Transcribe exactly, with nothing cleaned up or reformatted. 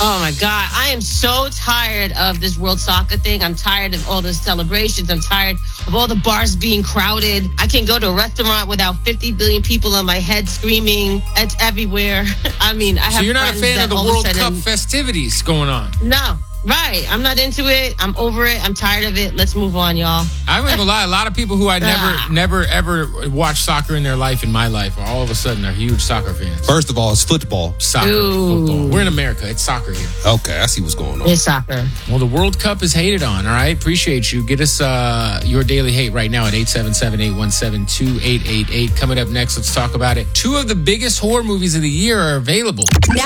Oh my God. I am so tired of this World Soccer thing. I'm tired of all the celebrations. I'm tired of all the bars being crowded. I can go to a restaurant without fifty billion people on my head screaming. It's everywhere. I mean, I have So you're not a friends fan that of the all World a sudden- Cup festivities going on? No. Right. I'm not into it. I'm over it. I'm tired of it. Let's move on, y'all. I'm gonna lie. A lot of people who I never, Ah. never, ever watched soccer in their life, in my life, are all of a sudden are huge soccer fans. First of all, it's football. Soccer, Ooh. football. We're in America. It's soccer here. Okay, I see what's going on. It's soccer. Well, the World Cup is hated on. All right, appreciate you. Get us uh, your daily hate right now at eight seven seven, eight one seven, two eight eight eight. Coming up next, let's talk about it. Two of the biggest horror movies of the year are available.